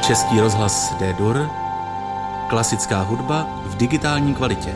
Český rozhlas D-Dur, klasická hudba v digitální kvalitě.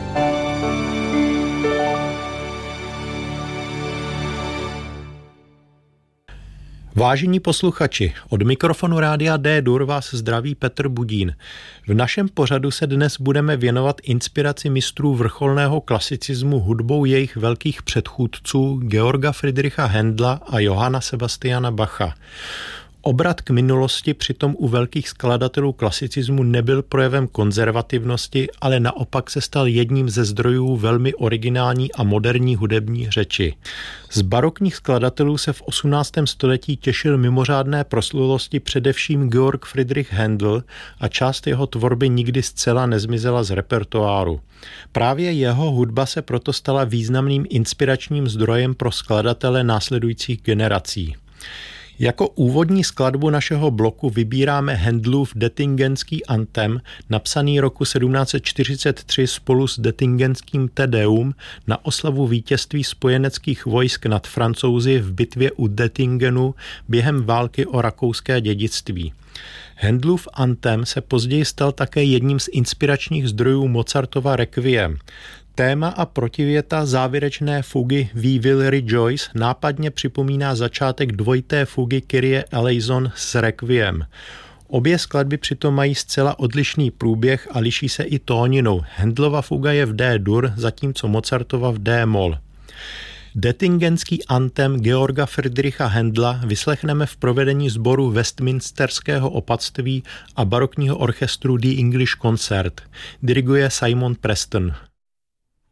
Vážení posluchači, od mikrofonu rádia D-Dur vás zdraví Petr Budín. V našem pořadu se dnes budeme věnovat inspiraci mistrů vrcholného klasicismu hudbou jejich velkých předchůdců Georga Friedricha Händla a Johanna Sebastiana Bacha. Obrat k minulosti přitom u velkých skladatelů klasicismu nebyl projevem konzervativnosti, ale naopak se stal jedním ze zdrojů velmi originální a moderní hudební řeči. Z barokních skladatelů se v 18. století těšil mimořádné proslulosti především Georg Friedrich Händel a část jeho tvorby nikdy zcela nezmizela z repertoáru. Právě jeho hudba se proto stala významným inspiračním zdrojem pro skladatele následujících generací. Jako úvodní skladbu našeho bloku vybíráme Händelův Detingenský antem, napsaný roku 1743 spolu s Detingenským Te Deum na oslavu vítězství spojeneckých vojsk nad Francouzi v bitvě u Dettingenu během války o rakouské dědictví. Händelův antem se později stal také jedním z inspiračních zdrojů Mozartova Requiem. Téma a protivěta závěrečné fugy We Will Rejoice nápadně připomíná začátek dvojité fugy Kyrie eleison s Requiem. Obě skladby přitom mají zcela odlišný průběh a liší se i tóninou. Händelova fuga je v D-dur, zatímco Mozartova v D-moll. Detingenský antem Georga Friedricha Händla vyslechneme v provedení sboru Westminsterského opatství a barokního orchestru The English Concert. Diriguje Simon Preston.